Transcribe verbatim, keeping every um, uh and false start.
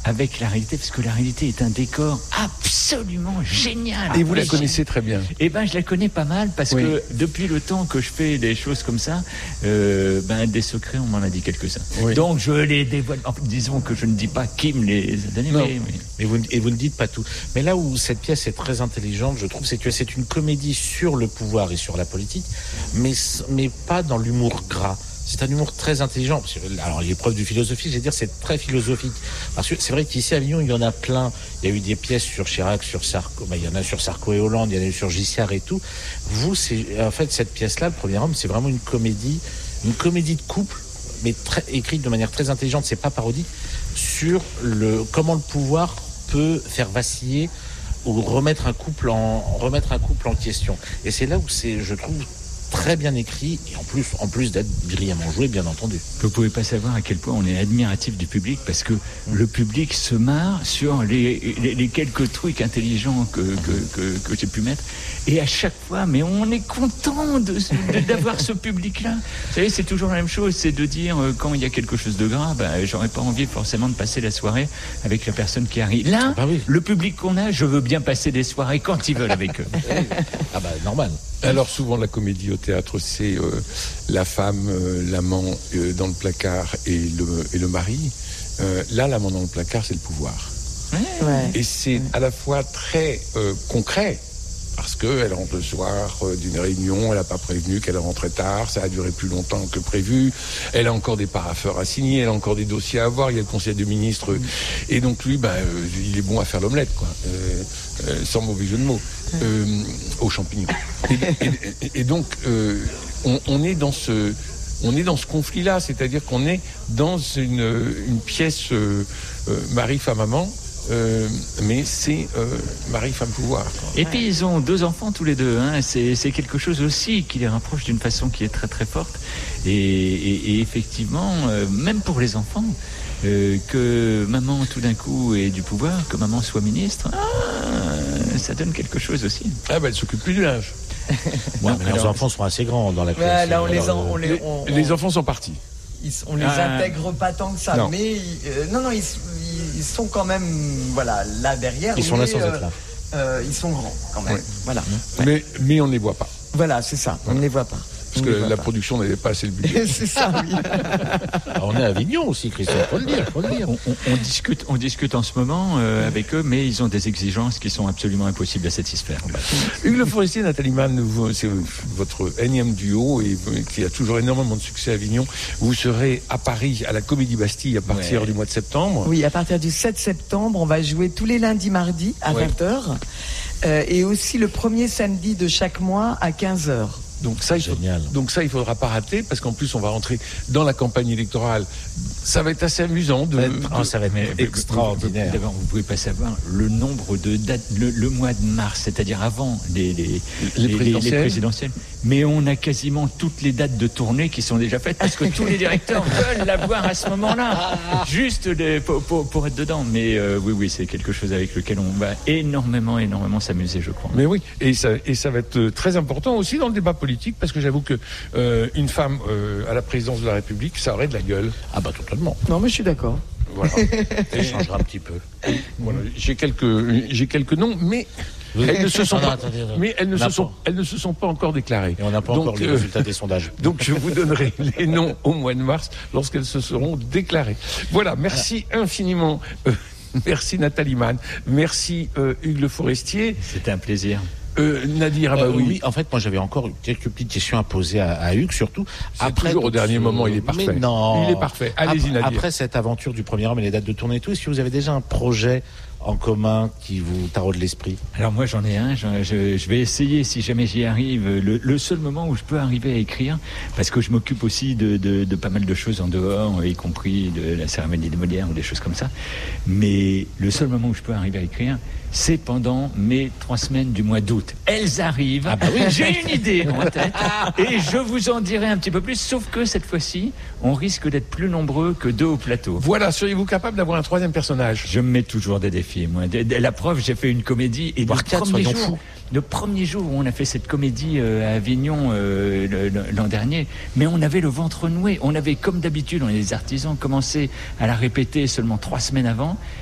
avec la réalité, parce que la réalité est un décor absolument génial. Et vous la connaissez très bien. Eh ben, je la connais pas mal, parce oui. que depuis le temps que je fais des choses comme ça, euh, ben, des secrets, on m'en a dit quelques-uns. Oui. Donc, je les dévoile. Enfin, disons que je ne dis pas qui me les a donnés, mais, mais... mais vous, et vous ne dites pas tout. Mais là où cette pièce est très intelligente, je trouve, c'est que c'est une comédie sur le pouvoir et sur la politique, mais, mais pas dans l'humour gras. C'est un humour très intelligent. Parce que, alors, l'épreuve du philosophique, je vais dire, c'est très philosophique. Parce que c'est vrai qu'ici à Avignon, il y en a plein. Il y a eu des pièces sur Chirac, sur Sarko, ben, il y en a sur Sarko et Hollande, il y en a eu sur Giscard et tout. Vous, c'est, en fait, cette pièce-là, Le Premier Homme, c'est vraiment une comédie, une comédie de couple, mais très, écrite de manière très intelligente, c'est pas parodique, sur le, comment le pouvoir peut faire vaciller ou remettre un couple en, remettre un couple en question. Et c'est là où c'est, je trouve, très bien écrit, et en plus, en plus d'être brillamment joué, bien entendu. Vous pouvez pas savoir à quel point on est admiratif du public, parce que mmh. le public se marre sur les, les, les quelques trucs intelligents que, que, que, que j'ai pu mettre, et à chaque fois, mais on est content de, de, d'avoir ce public-là. Vous savez, c'est toujours la même chose, c'est de dire, euh, quand il y a quelque chose de grave, bah, j'aurais pas envie forcément de passer la soirée avec la personne qui arrive. Là, bah oui. le public qu'on a, je veux bien passer des soirées quand ils veulent avec eux. Ah bah, normal. Alors souvent la comédie au théâtre, c'est euh, la femme, euh, l'amant euh, dans le placard et le, et le mari. Euh, là, l'amant dans le placard, c'est le pouvoir. Ouais. Et c'est à la fois très euh, concret, parce qu'elle rentre le soir euh, d'une réunion, elle n'a pas prévenu qu'elle rentrait tard, ça a duré plus longtemps que prévu, elle a encore des parapheurs à signer, elle a encore des dossiers à voir, il y a le conseil de ministres, mmh. et donc lui, ben, euh, il est bon à faire l'omelette, quoi, euh, euh, sans mauvais jeu de mots. Euh, aux champignons. Et, et, et donc, euh, on, on est dans ce, on est dans ce conflit-là, c'est-à-dire qu'on est dans une, une pièce euh, euh, mari, femme, amant. Euh, mais c'est euh, mari, femme, pouvoir. Quoi. Et puis ils ont deux enfants tous les deux. Hein. C'est, c'est quelque chose aussi qui les rapproche d'une façon qui est très très forte. Et, et, et effectivement, euh, même pour les enfants. Euh, que maman tout d'un coup ait du pouvoir, que maman soit ministre, ah, ça donne quelque chose aussi. Ah ben elle s'occupe plus du linge. Ouais, mais alors, leurs enfants sont assez grands dans la classe. Ouais, là on les, en, on les, on, les enfants sont partis. Ils, on les ah. intègre pas tant que ça, non. mais euh, non non ils, ils sont quand même voilà là derrière. Ils sont mais, là sans euh, être là. Euh, ils sont grands quand même. Ouais. Voilà. Ouais. Mais mais on ne les voit pas. Voilà c'est ça. Voilà. On ne les voit pas. Parce que la pas. production n'avait pas assez le budget. C'est ça, oui. Alors, on est à Avignon aussi, Christophe, faut le dire, faut le dire. On, on, on, discute, on discute en ce moment euh, avec eux, mais ils ont des exigences qui sont absolument impossibles à satisfaire. Hugues Le Forestier, Nathalie Mann, c'est votre énième duo et qui a toujours énormément de succès à Avignon. Vous serez à Paris, à la Comédie Bastille, à partir ouais. du mois de septembre. Oui, à partir du sept septembre, on va jouer tous les lundis, mardis à ouais. vingt heures euh, et aussi le premier samedi de chaque mois à quinze heures. Donc ça, il faut, donc ça, il faudra pas rater parce qu'en plus, on va rentrer dans la campagne électorale. Ça va être assez amusant. De, de, oh, ça va être mais, extraordinaire. D'abord, vous pouvez pas savoir le nombre de dates, le, le mois de mars, c'est-à-dire avant les, les, les, les, présidentielles. les présidentielles. Mais on a quasiment toutes les dates de tournée qui sont déjà faites parce que tous les directeurs veulent la voir à ce moment-là, juste les, pour, pour, pour être dedans. Mais euh, oui, oui, c'est quelque chose avec lequel on va énormément, énormément s'amuser, je crois. Mais oui, et ça, et ça va être très important aussi dans le débat politique, parce que j'avoue que euh, une femme euh, à la présidence de la République, ça aurait de la gueule. Ah bah totalement. Non, mais je suis d'accord. Voilà. Ça changera un petit peu. Voilà. J'ai quelques, j'ai quelques noms, mais Vous elles ne se sont non, pas, attendez, attendez. mais elles ne se sont, elles ne se sont pas encore déclarées. Et on n'a pas donc, encore les euh, résultats des sondages. Donc je vous donnerai les noms au mois de mars lorsqu'elles se seront déclarées. Voilà, merci voilà. infiniment. Euh, merci Nathalie Mann, merci euh, Hugues Le Forestier. C'était un plaisir. Euh, Nadir, ah bah euh, oui. oui. En fait, moi, j'avais encore quelques petites questions à poser à, à Hugues, surtout. C'est après, toujours au dernier moment, il est parfait. Mais non. Il est parfait. Allez-y, Nadir. Après cette aventure du premier homme et les dates de tournée et tout, est-ce que vous avez déjà un projet en commun qui vous taraude l'esprit? Alors moi j'en ai un, je, je, je vais essayer si jamais j'y arrive, le, le seul moment où je peux arriver à écrire, parce que je m'occupe aussi de, de, de pas mal de choses en dehors, y compris de la cérémonie des Molières ou des choses comme ça, mais le seul moment où je peux arriver à écrire, c'est pendant mes trois semaines du mois d'août. Elles arrivent, ah bah oui. J'ai une idée en tête, et je vous en dirai un petit peu plus, sauf que cette fois-ci, on risque d'être plus nombreux que deux au plateau. Voilà, seriez-vous capable d'avoir un troisième personnage? Je me mets toujours des défis, moi. La preuve, j'ai fait une comédie, et le premier jour, le premier jour où on a fait cette comédie euh, à Avignon euh, le, le, l'an dernier, mais on avait le ventre noué. On avait, comme d'habitude, on est des artisans, commencé à la répéter seulement trois semaines avant,